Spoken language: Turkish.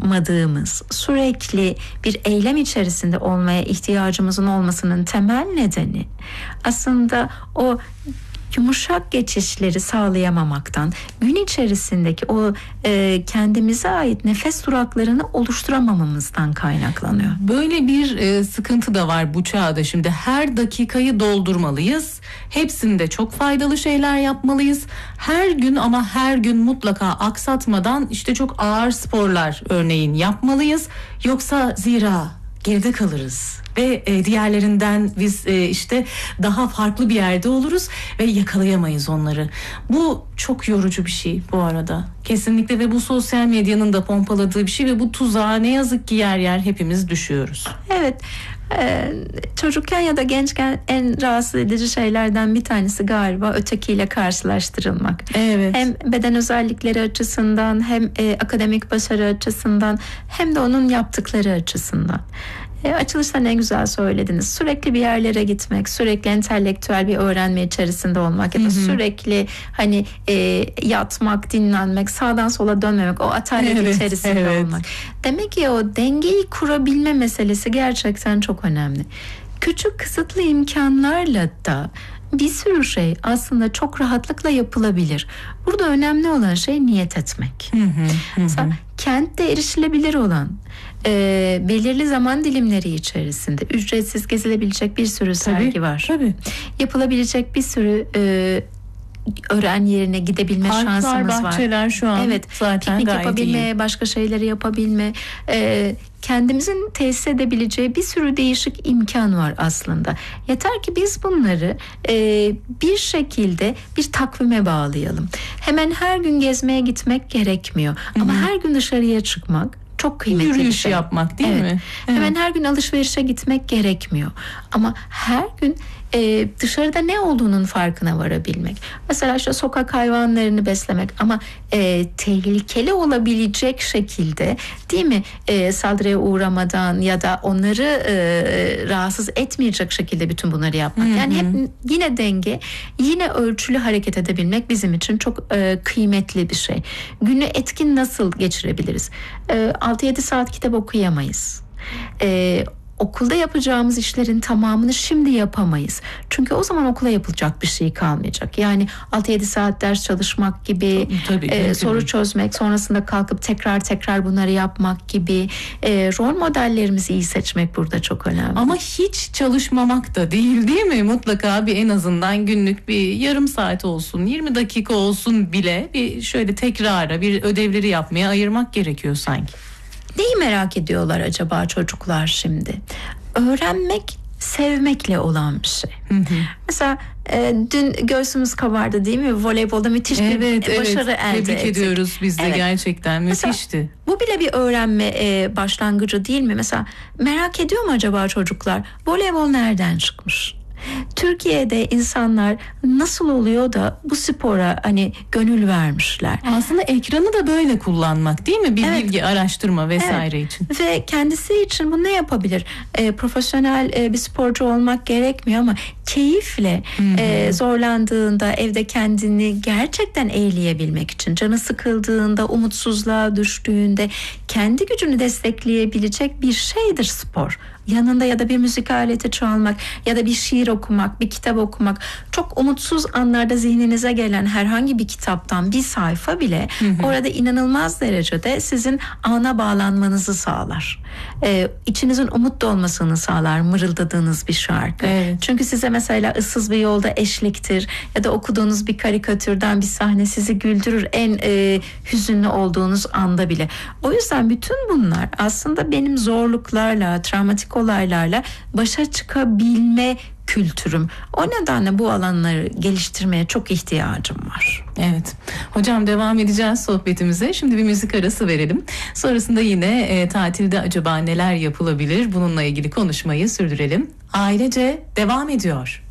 yapmadığımız, sürekli bir eylem içerisinde olmaya ihtiyacımızın olmasının temel nedeni aslında o yumuşak geçişleri sağlayamamaktan, gün içerisindeki o kendimize ait nefes duraklarını oluşturamamamızdan kaynaklanıyor. Böyle bir sıkıntı da var bu çağda şimdi. Her dakikayı doldurmalıyız. Hepsinde çok faydalı şeyler yapmalıyız. Her gün ama her gün mutlaka aksatmadan işte çok ağır sporlar örneğin yapmalıyız. Yoksa zira geride kalırız. Ve diğerlerinden biz işte daha farklı bir yerde oluruz ve yakalayamayız onları. Bu çok yorucu bir şey bu arada. Kesinlikle ve bu sosyal medyanın da pompaladığı bir şey ve bu tuzağa ne yazık ki yer yer hepimiz düşüyoruz. Evet. Çocukken ya da gençken en rahatsız edici şeylerden bir tanesi galiba ötekiyle karşılaştırılmak. Evet. Hem beden özellikleri açısından hem akademik başarı açısından hem de onun yaptıkları açısından. Açılışta ne güzel söylediniz. Sürekli bir yerlere gitmek, sürekli entelektüel bir öğrenme içerisinde olmak ya da sürekli hani yatmak, dinlenmek, sağdan sola dönmemek, o atalet içerisinde olmak. Demek ki o dengeyi kurabilme meselesi gerçekten çok önemli. Küçük kısıtlı imkanlarla da bir sürü şey aslında çok rahatlıkla yapılabilir. Burada önemli olan şey niyet etmek. Mesela kentte erişilebilir olan belirli zaman dilimleri içerisinde ücretsiz gezilebilecek bir sürü sergi var. Tabii. Yapılabilecek bir sürü öğren yerine gidebilme şansımız var. Bahçeler şu an zaten piknik gayet yapabilme, iyi. başka şeyleri yapabilme, kendimizin tesis edebileceği bir sürü değişik imkan var aslında. Yeter ki biz bunları bir şekilde bir takvime bağlayalım. Hemen her gün gezmeye gitmek gerekmiyor. Ama her gün dışarıya çıkmak çok kıymetli yürüyüş bir şey. yapmak değil mi? Hemen her gün alışverişe gitmek gerekmiyor. Ama her gün dışarıda ne olduğunun farkına varabilmek. Mesela işte sokak hayvanlarını beslemek ama tehlikeli olabilecek şekilde, değil mi? Saldırıya uğramadan ya da onları rahatsız etmeyecek şekilde bütün bunları yapmak. Yani hep yine denge, yine ölçülü hareket edebilmek bizim için çok kıymetli bir şey. Günü etkin nasıl geçirebiliriz? 6-7 saat kitap okuyamayız. Okulda yapacağımız işlerin tamamını şimdi yapamayız. Çünkü o zaman okula yapılacak bir şey kalmayacak. Yani 6-7 saat ders çalışmak gibi, soru çözmek, sonrasında kalkıp tekrar bunları yapmak gibi rol modellerimizi iyi seçmek burada çok önemli. Ama hiç çalışmamak da değil mi? Mutlaka bir en azından günlük bir yarım saat olsun, 20 dakika olsun bile bir şöyle tekrara, bir ödevleri yapmaya ayırmak gerekiyor sanki. Neyi merak ediyorlar acaba çocuklar şimdi? Öğrenmek sevmekle olan bir şey. Mesela dün göğsümüz kabardı değil mi? Voleybolda müthiş bir başarı elde ettik. Tebrik ediyoruz biz de gerçekten müthişti. Mesela, bu bile bir öğrenme başlangıcı değil mi? Mesela merak ediyor mu acaba çocuklar? Voleybol nereden çıkmış? Türkiye'de insanlar nasıl oluyor da bu spora hani gönül vermişler? Aslında ekranı da böyle kullanmak değil mi? Bir bilgi araştırma vesaire için. Ve kendisi için bu ne yapabilir? Profesyonel bir sporcu olmak gerekmiyor ama keyifle zorlandığında evde kendini gerçekten eğleyebilmek için, canı sıkıldığında, umutsuzluğa düştüğünde kendi gücünü destekleyebilecek bir şeydir spor. Yanında ya da bir müzik aleti çalmak ya da bir şiir okumak, bir kitap okumak, çok umutsuz anlarda zihninize gelen herhangi bir kitaptan bir sayfa bile orada inanılmaz derecede sizin ana bağlanmanızı sağlar. İçinizin umut dolmasını sağlar mırıldadığınız bir şarkı. Evet. Çünkü size mesela ıssız bir yolda eşliktir ya da okuduğunuz bir karikatürden bir sahne sizi güldürür en hüzünlü olduğunuz anda bile. O yüzden bütün bunlar aslında benim zorluklarla, travmatik olaylarla başa çıkabilme kültürüm. O nedenle bu alanları geliştirmeye çok ihtiyacım var. Evet. Hocam devam edeceğiz sohbetimize. Şimdi bir müzik arası verelim. Sonrasında yine tatilde acaba neler yapılabilir? Bununla ilgili konuşmayı sürdürelim. Ailece devam ediyor.